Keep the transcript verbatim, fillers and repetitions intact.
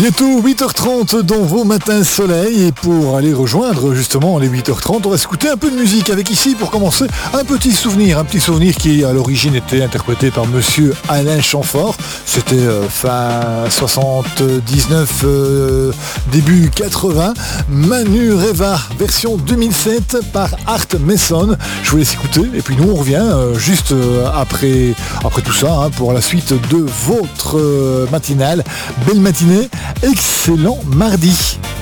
Bientôt huit heures trente dans vos matins soleil, et pour aller rejoindre justement les huit heures trente, on va s'écouter un peu de musique avec ici pour commencer un petit souvenir, un petit souvenir qui à l'origine était interprété par monsieur Alain Chamfort. C'était euh, fin soixante-dix-neuf, euh, début quatre-vingts. Manu Reva, version deux mille sept par Art Mason. Je vous laisse écouter et puis nous on revient euh, juste euh, après, après tout ça hein, pour la suite de votre euh, matinale. Belle matinée. Excellent mardi.